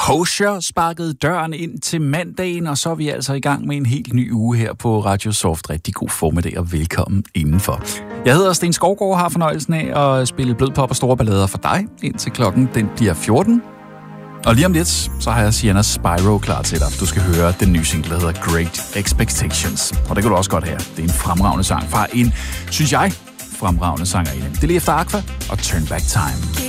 Kosher sparkede døren ind til mandagen, og så er vi altså i gang med en helt ny uge her på Radio Soft. Rigtig god formiddag og velkommen indenfor. Jeg hedder Sten Skovgaard og har fornøjelsen af at spille blødpop og store ballader for dig, indtil klokken den bliver 14. Og lige om lidt, så har jeg Sienna Spyro klar til dig. Du skal høre den nye single, der hedder Great Expectations. Og det kan du også godt høre. Det er en fremragende sang fra en, synes jeg, fremragende sangerinde. Det er lige efter Aqua og Turn Back Time.